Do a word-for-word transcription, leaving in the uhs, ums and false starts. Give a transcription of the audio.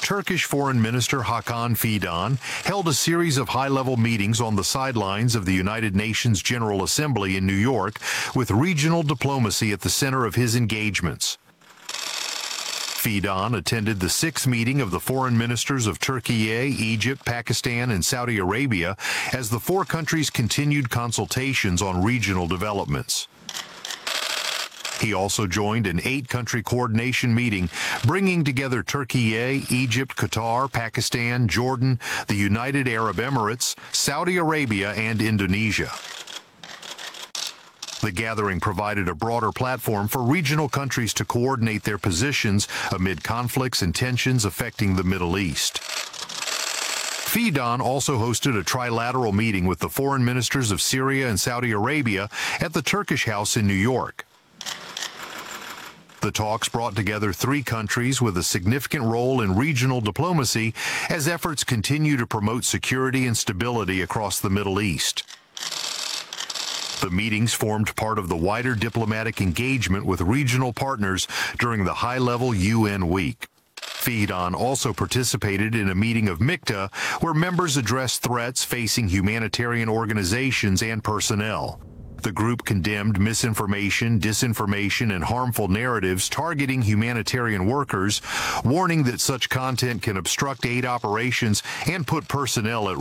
Turkish Foreign Minister Hakan Fidan held a series of high-level meetings on the sidelines of the United Nations General Assembly in New York, with regional diplomacy at the center of his engagements. Fidan attended the sixth meeting of the foreign ministers of Turkey, Egypt, Pakistan, and Saudi Arabia as the four countries continued consultations on regional developments. He also joined an eight-country coordination meeting, bringing together Turkey, Egypt, Qatar, Pakistan, Jordan, the United Arab Emirates, Saudi Arabia, and Indonesia. The gathering provided a broader platform for regional countries to coordinate their positions amid conflicts and tensions affecting the Middle East. Fidan also hosted a trilateral meeting with the foreign ministers of Syria and Saudi Arabia at the Turkish House in New York. The talks brought together three countries with a significant role in regional diplomacy as efforts continue to promote security and stability across the Middle East. The meetings formed part of the wider diplomatic engagement with regional partners during the high-level U N week. Fidan also participated in a meeting of MIKTA, where members addressed threats facing humanitarian organizations and personnel. The group condemned misinformation, disinformation, and harmful narratives targeting humanitarian workers, warning that such content can obstruct aid operations and put personnel at